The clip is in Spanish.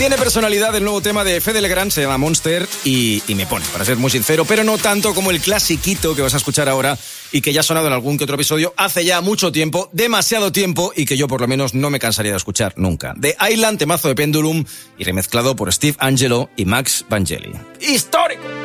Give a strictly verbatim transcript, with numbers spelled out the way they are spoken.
Tiene personalidad el nuevo tema de Fede Legrand, se llama Monster y, y me pone, para ser muy sincero, pero no tanto como el clasiquito que vas a escuchar ahora y que ya ha sonado en algún que otro episodio hace ya mucho tiempo, demasiado tiempo, y que yo por lo menos no me cansaría de escuchar nunca. The Island, temazo de Pendulum y remezclado por Steve Angello y Max Vangeli. ¡Histórico!